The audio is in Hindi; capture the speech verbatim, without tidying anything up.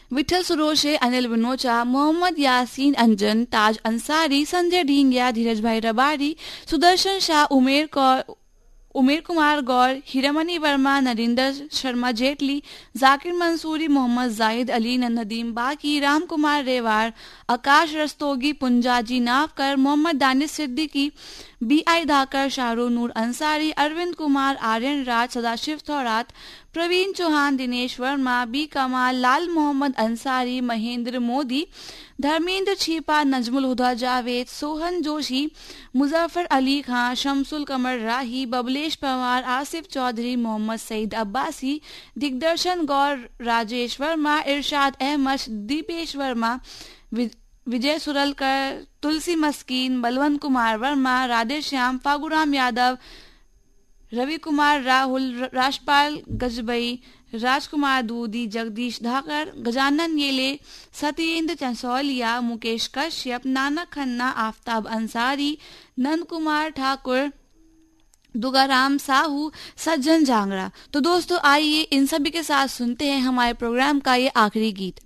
विठल सुरोशे, अनिल विनोचा, मोहम्मद यासीन अंजन, ताज अंसारी, संजय ढींगिया, धीरज भाई रबारी, सुदर्शन शाह, उमेर कौर उमेर कुमार गौर, हीरामणि वर्मा, नरेंद्र शर्मा जेटली, जाकिर मंसूरी, मोहम्मद जाहिद अली, नदीम बाकी, राम कुमार रेवार, आकाश Rastogi, Punjaji Navkar, Mohammad Danish Siddiqui, B I धाकर, Shahrukh Noor Ansari, Arvind Kumar, Aryan Raj, Sadashiv थौरात, Praveen Chauhan, Dinesh Verma, B कमाल, लाल मोहम्मद अंसारी, महेंद्र मोदी, धर्मेंद्र छीपा, नजमुल हुदा जावेद, सोहन जोशी, मुजफ्फर अली खां, शमसुल कमर राही, बबलेश पवार, आसिफ चौधरी, मोहम्मद सईद अब्बासी, दिग्दर्शन गौर, राजेश वर्मा, इरशाद अहमद, दीपेश वर्मा, विजय सुरलकर, तुलसी मस्कीन, बलवंत कुमार वर्मा, राधे श्याम, फागुराम यादव, रवि कुमार राहुल, राजपाल गजबई, राजकुमार दूधी, जगदीश धाकर, गजानन येले, सत्येंद्र चंसौलिया, मुकेश कश्यप, नानक खन्ना, आफ्ताब अंसारी, नंद कुमार ठाकुर, दुगाराम साहू, सज्जन जांगड़ा। तो दोस्तों आइए इन सभी के साथ सुनते हैं हमारे प्रोग्राम का ये आखिरी गीत।